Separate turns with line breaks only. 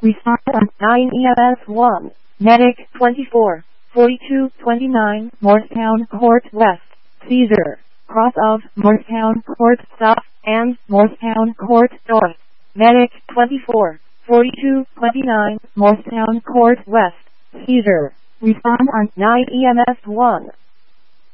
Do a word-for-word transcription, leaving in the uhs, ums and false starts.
Respond on nine E M S one. Medic twenty-four forty-two twenty-nine Morristown Court West. Caesar. Cross of Morristown Court South and Morristown Court North. Medic twenty-four forty-two twenty-nine Morristown Court West. Caesar. Respond on nine E M S one.